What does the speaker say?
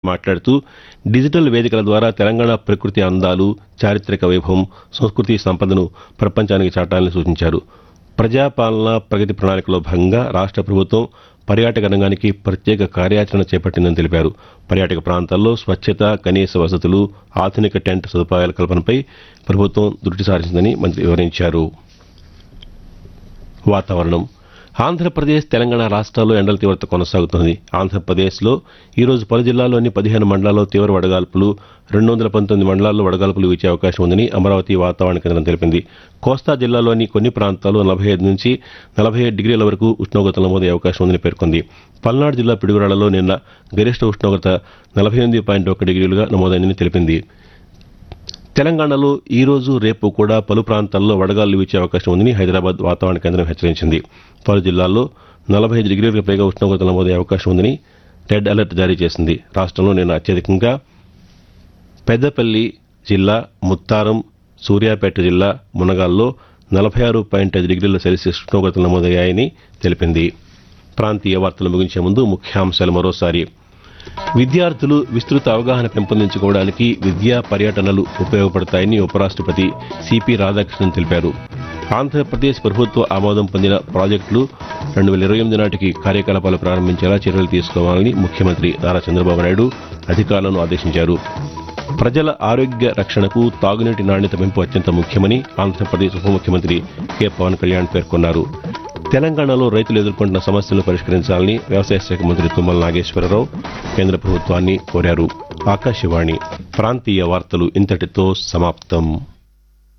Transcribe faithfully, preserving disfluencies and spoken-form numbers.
మాట్లాడుతూ డిజిటల్ వేదికల ద్వారా తెలంగాణ ప్రకృతి అందాలు, చారిత్రక వైభవం, సంస్కృతి సంపదను ప్రపంచానికి చాటాలని సూచించారు. ప్రజాపాలన ప్రగతి ప్రణాళికలో భాగంగా రాష్ట్ర ప్రభుత్వం పర్యాటక రంగానికి ప్రత్యేక కార్యాచరణ చేపట్టిందని తెలిపారు. పర్యాటక ప్రాంతాల్లో స్వచ్ఛత, కనీస వసతులు, ఆధునిక టెంట్ సదుపాయాల కల్పనపై ప్రభుత్వం దృష్టి సారించిందని మంత్రి వివరించారు. వాతావరణం. ఆంధ్రప్రదేశ్, తెలంగాణ రాష్ట్రాల్లో ఎండల తీవ్రత కొనసాగుతోంది. ఆంధ్రప్రదేశ్లో ఈరోజు పలు జిల్లాల్లోని పదిహేను మండలాల్లో తీవ్ర వడగాల్పులు, రెండు వందల పంతొమ్మిది మండలాల్లో వడగాల్పులు వీచే అవకాశం ఉందని అమరావతి వాతావరణ కేంద్రం తెలిపింది. కోస్తా జిల్లాలోని కొన్ని ప్రాంతాల్లో నలభై ఐదు నుంచి నలభై ఏడు డిగ్రీల వరకు ఉష్ణోగ్రతలు నమోదయ్యే అవకాశం ఉందని పేర్కొంది. పల్నాడు జిల్లా పిడుగురాళ్లలో నిన్న గరిష్ట ఉష్ణోగ్రత నలభై ఎనిమిది పాయింట్ ఒక డిగ్రీలుగా నమోదైందని తెలిపింది. తెలంగాణలో ఈ రోజు, రేపు కూడా పలు ప్రాంతాల్లో వడగాలులు వీచే అవకాశం ఉందని హైదరాబాద్ వాతావరణ కేంద్రం హెచ్చరించింది. పలు జిల్లాల్లో నలభై ఐదు డిగ్రీలకు పైగా ఉష్ణోగ్రతలు నమోదయ్యే అవకాశం ఉందని రెడ్ అలర్ట్ జారీ చేసింది. రాష్ట్రంలో నిన్న అత్యధికంగా పెద్దపల్లి జిల్లా, ముత్తారం, సూర్యాపేట జిల్లా, మునగాల్లో నలభై ఆరు పాయింట్ ఐదు డిగ్రీల సెల్సియస్ ఉష్ణోగ్రతలు నమోదయ్యాయని తెలిపింది. ప్రాంతీయ వార్తలు ముగించే ముందు ముఖ్యాంశాలు మరోసారి. విద్యార్థులు విస్తృత అవగాహన పెంపొందించుకోవడానికి విద్యా పర్యటనలు ఉపయోగపడతాయని ఉపరాష్ట్రపతి సిపి రాధాకృష్ణన్ తెలిపారు. ఆంధ్రప్రదేశ్ ప్రభుత్వ ఆమోదం పొందిన ప్రాజెక్టులు రెండు వేల ఇరవై ఎనిమిది నాటికి కార్యకలాపాలు ప్రారంభించేలా చర్యలు తీసుకోవాలని ముఖ్యమంత్రి నారా చంద్రబాబు నాయుడు అధికారులను ఆదేశించారు. ప్రజల ఆరోగ్య రక్షణకు తాగునీటి నాణ్యత పెంపు అత్యంత ముఖ్యమని ఆంధ్రప్రదేశ్ ఉప ముఖ్యమంత్రి కె పవన్ కళ్యాణ్ పేర్కొన్నారు. తెలంగాణలో రైతులు ఎదుర్కొంటున్న సమస్యలను పరిష్కరించాలని వ్యవసాయ శాఖ మంత్రి తుమ్మల నాగేశ్వరరావు కేంద్ర ప్రభుత్వాన్ని కోరారు. ఆకాశవాణి ప్రాంతీయ వార్తలు ఇంతటితో సమాప్తం.